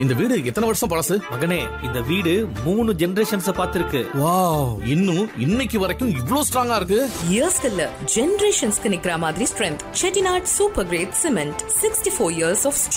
இந்த வீடு எத்தனை வருஷம் பழசு? மகனே, இந்த வீடு 3 ஜெனரேஷன்ஸ் பார்த்திருக்கு. வாவ், இன்னும் இன்னைக்கு வரைக்கும் இவ்ளோ ஸ்ட்ராங்கா இருக்கு. இயர்ஸ்க்கு இல்ல, ஜெனரேஷன்ஸ்க்கு நிக்கிற மாதிரி strength. Chettinad super great cement, 64 years of